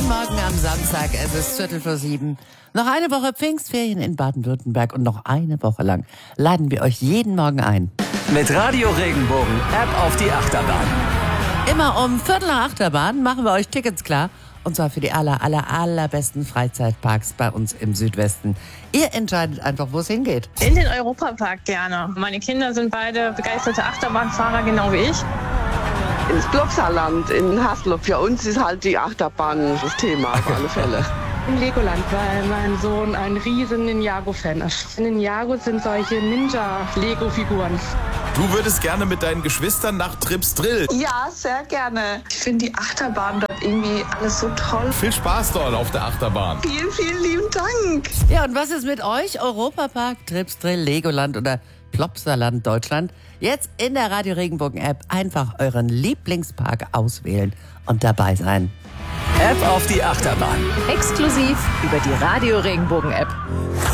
Guten Morgen am Samstag, es ist 6:45. Noch eine Woche Pfingstferien in Baden-Württemberg und noch eine Woche lang laden wir euch jeden Morgen ein. Mit Radio Regenbogen App auf die Achterbahn. Immer um 7:45 Achterbahn machen wir euch Tickets klar. Und zwar für die allerbesten Freizeitparks bei uns im Südwesten. Ihr entscheidet einfach, wo es hingeht. In den Europapark gerne. Meine Kinder sind beide begeisterte Achterbahnfahrer, genau wie ich. Ins Plopsaland in Haslo. Für uns ist halt die Achterbahn das Thema auf alle Fälle. In Legoland, weil mein Sohn ein riesen Ninjago-Fan ist. Ninjago sind solche Ninja-Lego-Figuren. Du würdest gerne mit deinen Geschwistern nach Trips Drill. Ja, sehr gerne. Ich finde die Achterbahn dort irgendwie alles so toll. Viel Spaß dort auf der Achterbahn. Vielen, vielen lieben Dank. Ja, und was ist mit euch? Europapark, Trips Drill, Legoland oder Plopsaland Deutschland? Jetzt in der Radio Regenbogen App einfach euren Lieblingspark auswählen und dabei sein. App auf die Achterbahn. Exklusiv über die Radio Regenbogen App.